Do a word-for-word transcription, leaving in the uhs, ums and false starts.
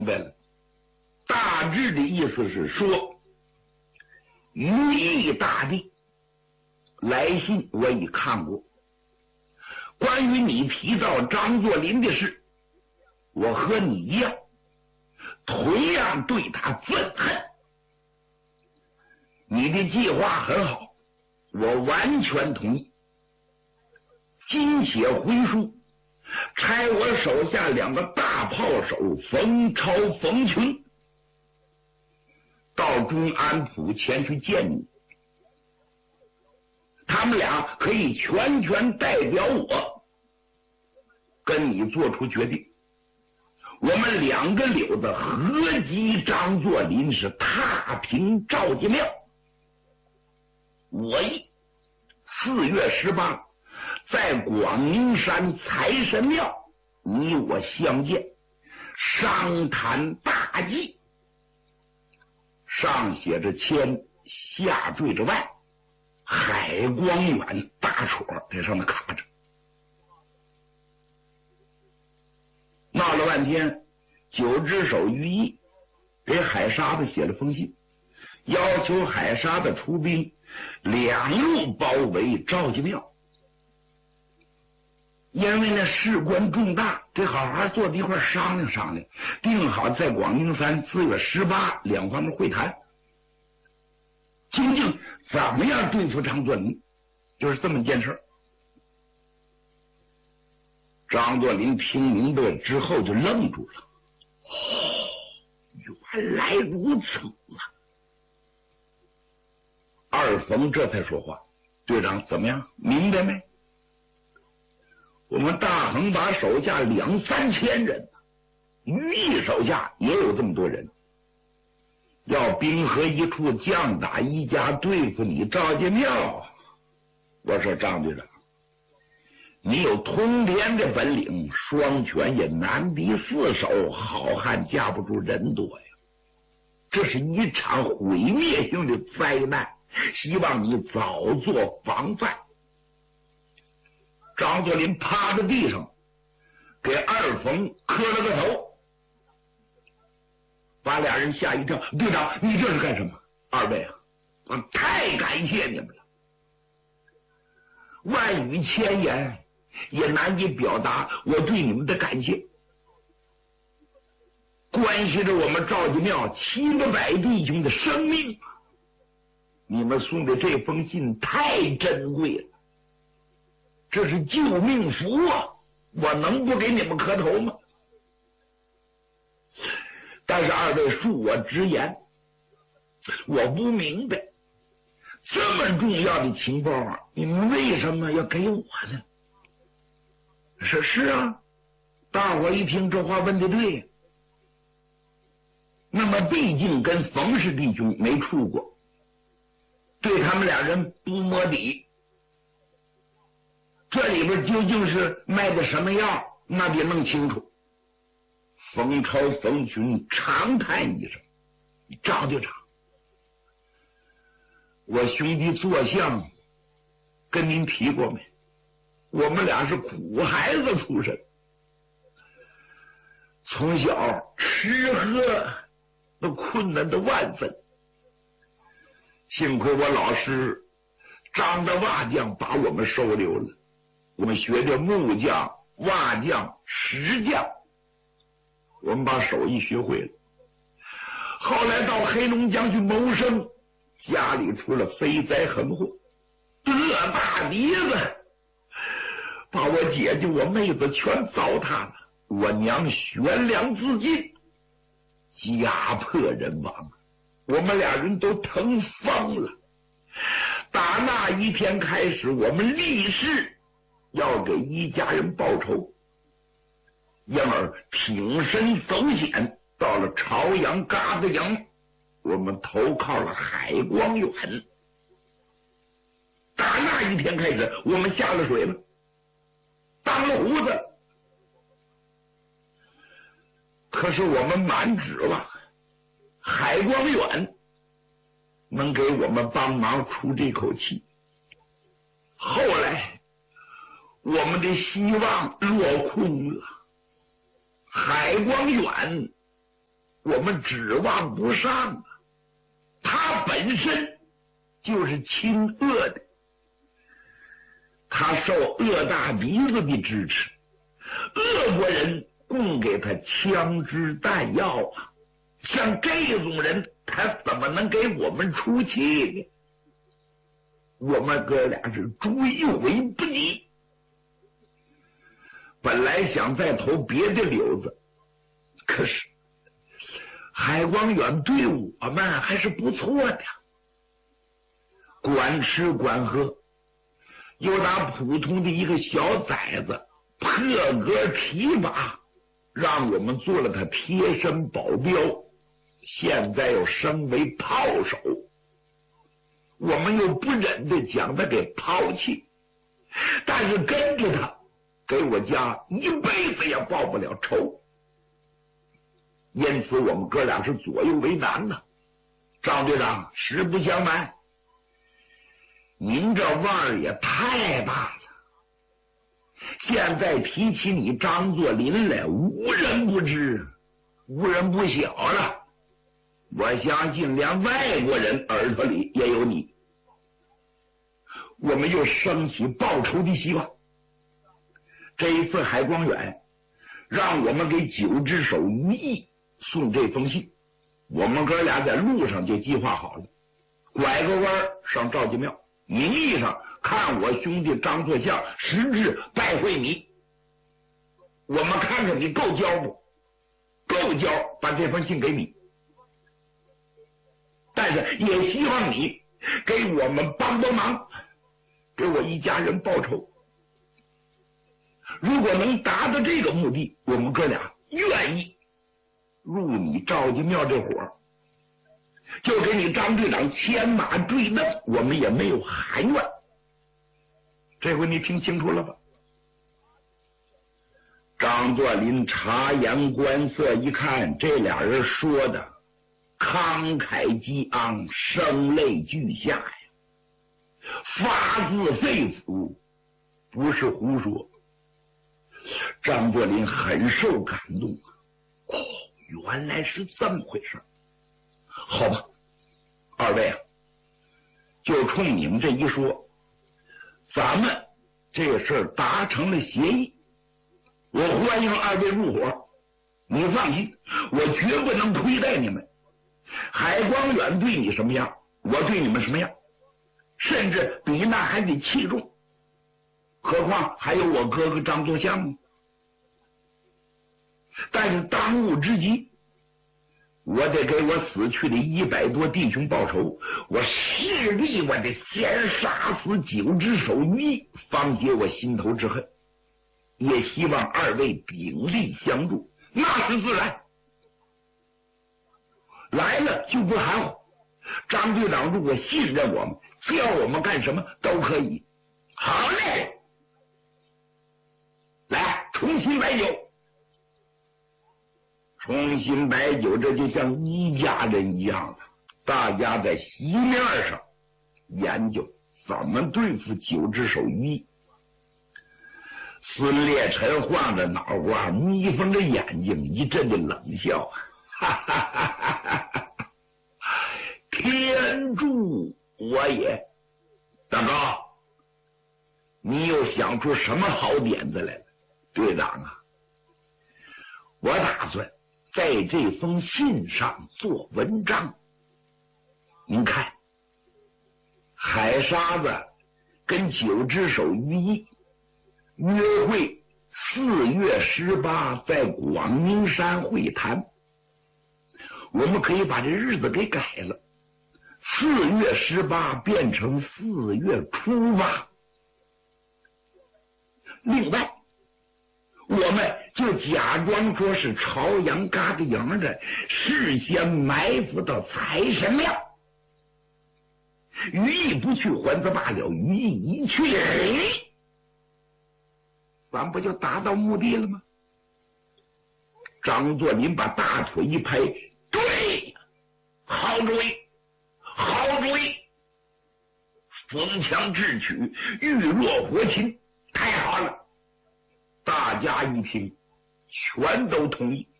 白了，大致的意思是说，于毅大帝来信我已看过，关于你提到张作霖的事，我和你一样，同样对他愤恨。你的计划很好，我完全同意。今且回书，差我手下两个大炮手冯超、冯群到中安府前去见你，他们俩可以全权代表我跟你做出决定。我们两个柳子合击张作霖，是踏平赵家庙。我意四月十八在广宁山财神庙，你我相见，商谈大计。上写着千，下缀着万，海光远大戳在上面卡着。闹了半天，九只手于毅给海沙子写了封信，要求海沙子出兵，两路包围赵家庙。因为那事关重大，得好好坐在一块商量商量，定好在广宁山四月十八两方面会谈，究竟怎么样对付张作霖，就是这么一件事。张作霖听明白之后就愣住了，哦，原来如此啊！二冯这才说话，队长怎么样，明白没？我们大横把手下两三千人，于毅手下也有这么多人，要兵合一处，将打一家，对付你赵家庙。我说张队长，你有通天的本领，双拳也难敌四手，好汉架不住人多呀。这是一场毁灭性的灾难，希望你早做防范。张作霖趴在地上，给二冯磕了个头，把俩人吓一跳。队长，你这是干什么？二位啊，我太感谢你们了，万语千言也难以表达我对你们的感谢，关系着我们赵家庙七八百弟兄的生命，你们送的这封信太珍贵了，这是救命符啊！我能不给你们磕头吗？但是二位恕我直言，我不明白，这么重要的情报啊，你们为什么要给我呢？是是啊，大伙一听这话问的对。那么毕竟跟冯氏弟兄没处过，对他们俩人不摸底，这里边究竟是卖的什么药，那得弄清楚。冯超、冯群长叹一声：“张队长，我兄弟坐相跟您提过没？我们俩是苦孩子出身，从小吃喝都困难的万分，幸亏我老师张的瓦匠把我们收留了，我们学的木匠、瓦匠、石匠，我们把手艺学会了。后来到黑龙江去谋生，家里出了飞灾横祸，恶大鼻子把我姐姐我妹子全糟蹋了，我娘悬梁自尽，家破人亡，我们俩人都疼疯了。打那一天开始，我们立誓要给一家人报仇，因而挺身走险，到了朝阳嘎子营，我们投靠了海光远。打那一天开始，我们下了水了，当了胡子。可是我们满指望海光远能给我们帮忙出这口气，后来我们的希望落空了。海光远我们指望不上啊。他本身就是亲俄的，他受鄂大鼻子的支持，俄国人供给他枪支弹药啊，像这种人他怎么能给我们出气呢？我们哥俩是追悔不及，本来想再投别的柳子，可是海光远对我们还是不错的，管吃管喝，又拿普通的一个小崽子破格提拔，让我们做了他贴身保镖，现在又升为炮手，我们又不忍的将他给抛弃，但是跟着他给我家一辈子也报不了仇，因此我们哥俩是左右为难呐。张队长，实不相瞒，您这腕儿也太大了，现在提起你张作霖来，无人不知，无人不晓了。我相信连外国人耳朵里也有你。我们又升起报仇的希望。这一次海光远让我们给九只手于毅送这封信，我们哥俩在路上就计划好了，拐个弯上赵家庙，名义上看我兄弟张作相，实质拜会你。我们看看你够交不够交，把这封信给你，但是也希望你给我们帮帮忙，给我一家人报仇。如果能达到这个目的，我们哥俩愿意入你赵家庙这伙，就给你张队长牵马坠蹬，我们也没有含怨。这回你听清楚了吧？张作霖察言观色一看，这俩人说的慷慨激昂，声泪俱下呀，发自肺腑，不是胡说。张作霖很受感动，哦，原来是这么回事。好吧，二位啊，就冲你们这一说，咱们这事儿达成了协议，我欢迎二位入伙。你放心，我绝不能亏待你们。海光远对你什么样，我对你们什么样，甚至比那还得器重。何况还有我哥哥张作相呢。但是当务之急，我得给我死去的一百多弟兄报仇，我势必我得先杀死九只手于毅，方解我心头之恨。也希望二位鼎力相助，那是自然。来了就不含糊，张队长如果信任我们，叫我们干什么都可以。好嘞，来重新摆酒。重新摆酒，这就像一家人一样了。大家在席面上研究怎么对付九只手于毅。孙烈臣晃着脑瓜，眯缝着眼睛，一阵的冷笑，哈哈哈哈哈！天助我也！大高，你又想出什么好点子来了？队长啊，我打算在这封信上做文章。您看，海沙子跟九只手于毅约会四月十八在广宁山会谈，我们可以把这日子给改了，四月十八变成四月初八。另外，我们就假装说是朝阳嘎个营的，事先埋伏到财神庙。于毅不去还则罢了，于毅一去，咱不就达到目的了吗？张作霖把大腿一拍，对，好主意，好主意，逢强智取，玉弱活擒，太好了！大家一听，全都同意。